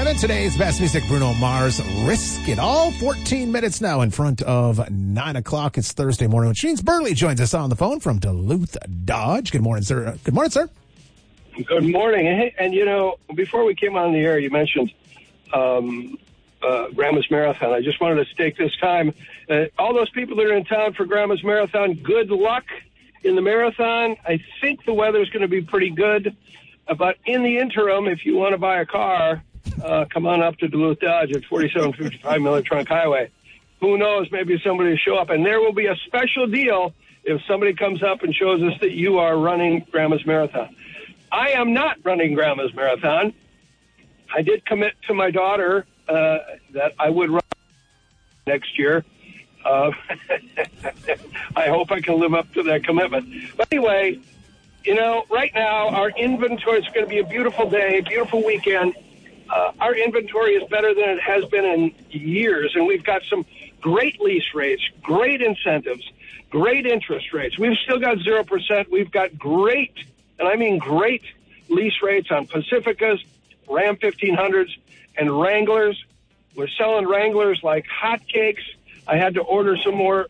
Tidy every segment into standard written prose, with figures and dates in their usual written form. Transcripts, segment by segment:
7. Today's best music, Bruno Mars, Risk It All. 14 minutes now in front of 9 o'clock. It's Thursday morning. Shane's Burley joins us on the phone from Duluth Dodge. Good morning, sir. Good morning, sir. Good morning. Hey, and, you know, before we came on the air, you mentioned Grandma's Marathon. I just wanted to take this time. All those people that are in town for Grandma's Marathon, good luck in the marathon. I think the weather's going to be pretty good. But in the interim, if you want to buy a car, come on up to Duluth Dodge at 4755 Miller Trunk Highway. Who knows, maybe somebody will show up. And there will be a special deal if somebody comes up and shows us that you are running Grandma's Marathon. I am not running Grandma's Marathon. I did commit to my daughter that I would run next year. I hope I can live up to that commitment. But anyway, you know, right now our inventory is going to be a beautiful day, beautiful weekend. Our inventory is better than it has been in years, and we've got some great lease rates, great incentives, great interest rates. We've still got 0%. We've got great, and I mean great, lease rates on Pacificas, Ram 1500s, and Wranglers. We're selling Wranglers like hotcakes. I had to order some more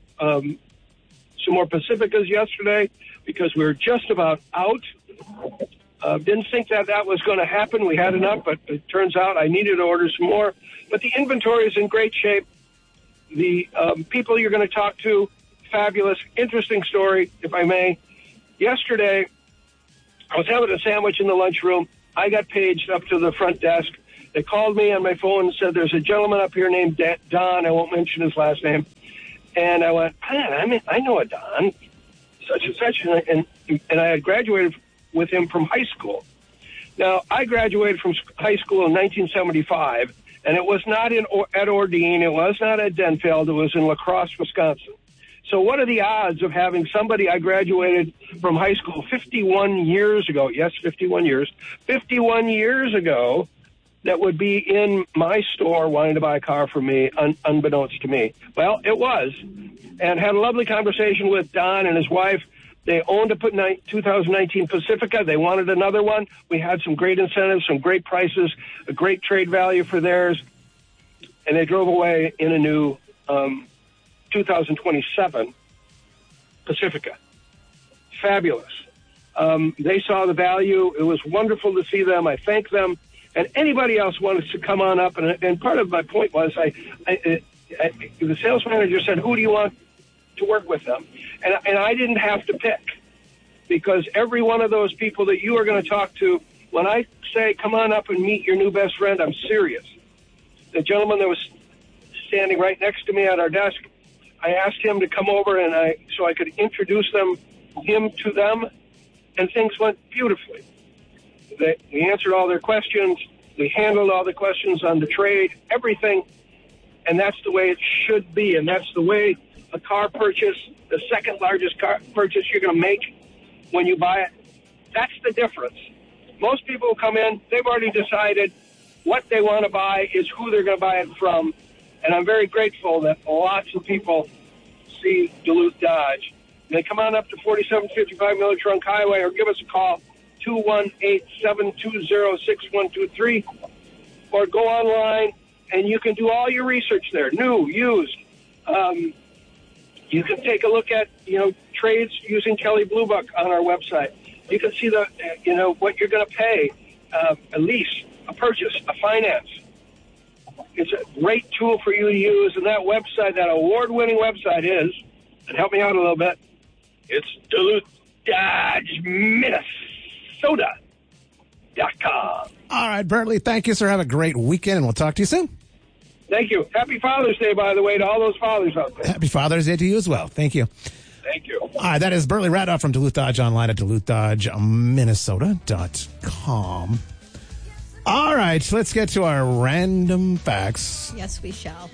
Pacificas yesterday because we were just about out. Didn't think that was going to happen. We had enough, but it turns out I needed to order some more. But the inventory is in great shape. The people you're going to talk to, fabulous. Interesting story, if I may. Yesterday, I was having a sandwich in the lunchroom. I got paged up to the front desk. They called me on my phone and said, there's a gentleman up here named Don. I won't mention his last name. And I went, I know a Don, such and such. And I had graduated with him from high school. Now, I graduated from high school in 1975, and it was not at Ordine. It was not at Denfeld. It was in La Crosse, Wisconsin. So what are the odds of having somebody I graduated from high school 51 years ago, yes, 51 years ago, that would be in my store wanting to buy a car for me, unbeknownst to me? Well, it was, and had a lovely conversation with Don and his wife. They owned a 2019 Pacifica. They wanted another one. We had some great incentives, some great prices, a great trade value for theirs, and they drove away in a new 2027 Pacifica. Fabulous. They saw the value. It was wonderful to see them. I thank them. And anybody else wanted to come on up. And part of my point was the sales manager said, who do you want to work with them? And I didn't have to pick, because every one of those people that you are going to talk to, when I say, come on up and meet your new best friend, I'm serious. The gentleman that was standing right next to me at our desk, I asked him to come over so I could introduce him to them, and things went beautifully. We answered all their questions. We handled all the questions on the trade, everything, and that's the way it should be, and that's the way a car purchase, the second largest car purchase you're going to make when you buy it, that's the difference. Most people who come in, they've already decided what they want to buy is who they're going to buy it from, and I'm very grateful that lots of people see Duluth Dodge. And they come on up to 4755 Miller Trunk Highway or give us a call, 218-720-6123, or go online, and you can do all your research there, new, used. You can take a look at, trades using Kelley Blue Book on our website. You can see what you're going to pay, a lease, a purchase, a finance. It's a great tool for you to use, and that website, that award-winning website is, and help me out a little bit, it's Duluth Dodge, Minnesota.com. All right, Burley, thank you, sir. Have a great weekend, and we'll talk to you soon. Thank you. Happy Father's Day, by the way, to all those fathers out there. Happy Father's Day to you as well. Thank you. Thank you. All right, that is Burley Radoff from Duluth Dodge, online at DuluthDodgeMinnesota.com. All right, let's get to our random facts. Yes, we shall.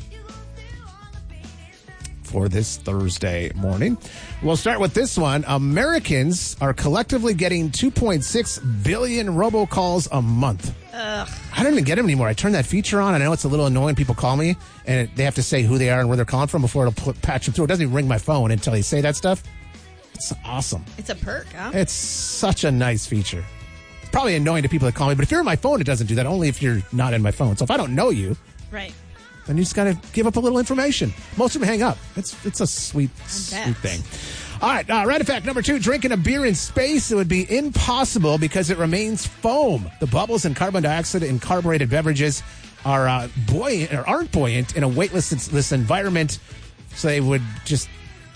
For this Thursday morning. We'll start with this one. Americans are collectively getting 2.6 billion robocalls a month. Ugh. I don't even get them anymore. I turn that feature on. I know it's a little annoying. People call me, and they have to say who they are and where they're calling from before it'll patch them through. It doesn't even ring my phone until they say that stuff. It's awesome. It's a perk, huh? It's such a nice feature. probably annoying to people that call me, but if you're on my phone, it doesn't do that. Only if you're not in my phone. So if I don't know you, Right. then you just got to give up a little information. Most of them hang up. It's a sweet thing. All right, random fact number 2, drinking a beer in space, it would be impossible because it remains foam. The bubbles and carbon dioxide in carbureted beverages are buoyant or aren't buoyant in a weightless environment. So they would just,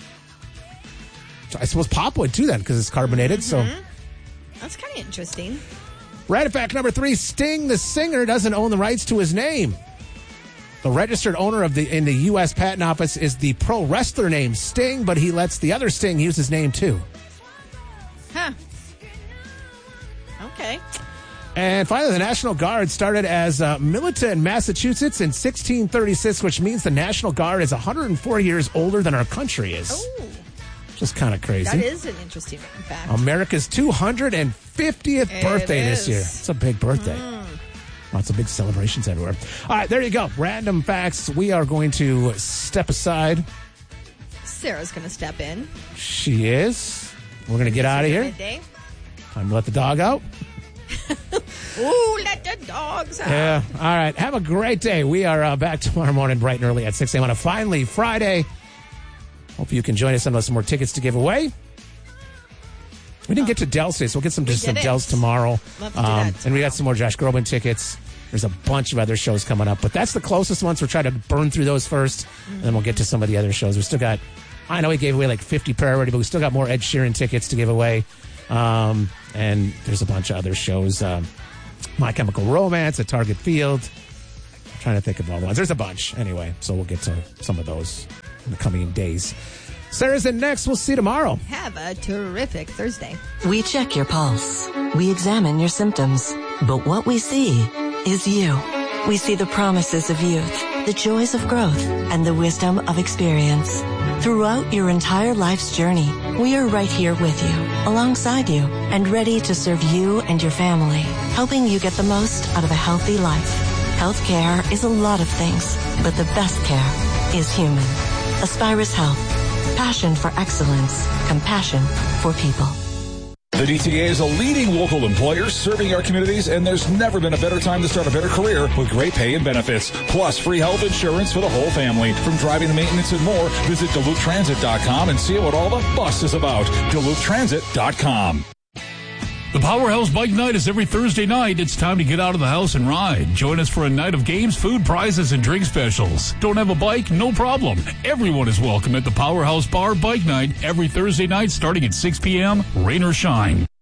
I suppose pop would too then because it's carbonated. So that's kind of interesting. Random fact number 3, Sting, the singer, doesn't own the rights to his name. The registered owner in the U.S. Patent Office is the pro wrestler name Sting, but he lets the other Sting use his name too. Huh. Okay. And finally, the National Guard started as militant in Massachusetts in 1636, which means the National Guard is 104 years older than our country is. Oh. Just kind of crazy. That is an interesting fact. America's 250th birthday this year. It's a big birthday. Lots of big celebrations everywhere. All right, there you go. Random facts. We are going to step aside. Sarah's going to step in. She is. We're going to get out of here. Midday. Time to let the dog out. Ooh, let the dogs out. Yeah. All right. Have a great day. We are back tomorrow morning bright and early at 6 a.m. on a finally Friday. Hope you can join us and some more tickets to give away. We didn't get to Dell's today, so we'll get some Dell's tomorrow. Love to do that and we got some more Josh Groban tickets. There's a bunch of other shows coming up, but that's the closest ones. We're trying to burn through those first, and then we'll get to some of the other shows. We still got, I know we gave away like 50 priority, but we still got more Ed Sheeran tickets to give away. And there's a bunch of other shows. My Chemical Romance at Target Field. I'm trying to think of all the ones. There's a bunch. Anyway, so we'll get to some of those in the coming days. Sarah's in next. We'll see you tomorrow. Have a terrific Thursday. We check your pulse. We examine your symptoms. But what we see is you. We see the promises of youth, the joys of growth, and the wisdom of experience. Throughout your entire life's journey, we are right here with you, alongside you, and ready to serve you and your family, helping you get the most out of a healthy life. Healthcare is a lot of things, but the best care is human. Aspirus Health. Passion for excellence. Compassion for people. The DTA is a leading local employer serving our communities, and there's never been a better time to start a better career with great pay and benefits, plus free health insurance for the whole family. From driving to maintenance and more, visit DuluthTransit.com and see what all the fuss is about. DuluthTransit.com. The Powerhouse Bike Night is every Thursday night. It's time to get out of the house and ride. Join us for a night of games, food, prizes, and drink specials. Don't have a bike? No problem. Everyone is welcome at the Powerhouse Bar Bike Night every Thursday night starting at 6 p.m., rain or shine.